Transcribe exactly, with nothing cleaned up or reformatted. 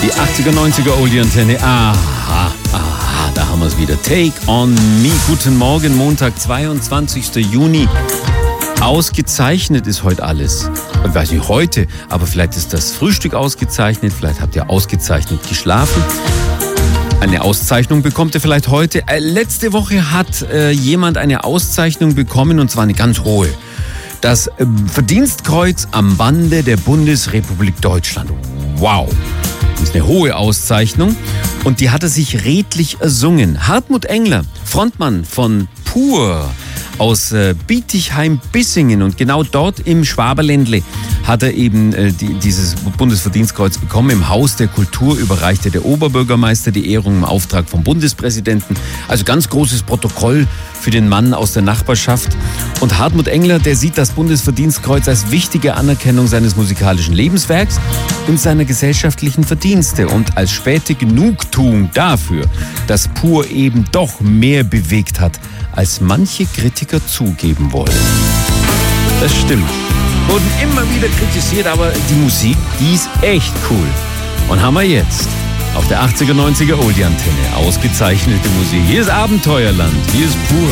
Die achtziger, neunziger Oldie-Antenne. Aha, aha, da haben wir es wieder. Take on Me. Guten Morgen, Montag, zweiundzwanzigster Juni. Ausgezeichnet ist heute alles. Ich weiß nicht heute, aber vielleicht ist das Frühstück ausgezeichnet. Vielleicht habt ihr ausgezeichnet geschlafen. Eine Auszeichnung bekommt ihr vielleicht heute. Äh, letzte Woche hat äh, jemand eine Auszeichnung bekommen, und zwar eine ganz hohe. Das äh, Verdienstkreuz am Bande der Bundesrepublik Deutschland. Wow. Das ist eine hohe Auszeichnung und die hat er sich redlich ersungen. Hartmut Engler, Frontmann von Pur aus äh, Bietigheim-Bissingen, und genau dort im Schwaberländle hat er eben äh, die, dieses Bundesverdienstkreuz bekommen. Im Haus der Kultur überreichte der Oberbürgermeister die Ehrung im Auftrag vom Bundespräsidenten. Also ganz großes Protokoll für den Mann aus der Nachbarschaft. Und Hartmut Engler, der sieht das Bundesverdienstkreuz als wichtige Anerkennung seines musikalischen Lebenswerks und seiner gesellschaftlichen Verdienste und als späte Genugtuung dafür, dass Pur eben doch mehr bewegt hat, als manche Kritiker zugeben wollen. Das stimmt. Wurden immer wieder kritisiert, aber die Musik, die ist echt cool. Und haben wir jetzt auf der achtziger, neunziger Oldie-Antenne ausgezeichnete Musik. Hier ist Abenteuerland, hier ist Pur.